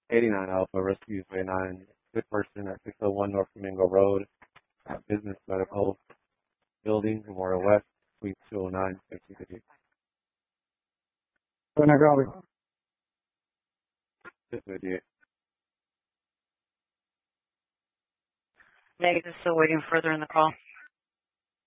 89 Alpha, Rescue 9, good person at 601 North Flamingo Road, Business Medical Building, Memorial West, Suite 209, 1558. Buena, copy. 658. Negative, still waiting further in the call.